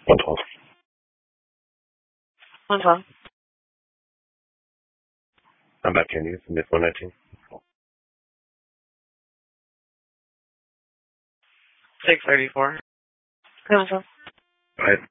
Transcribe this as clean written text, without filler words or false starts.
112. 112. I'm back in. You submit 119. 634. 112. All right.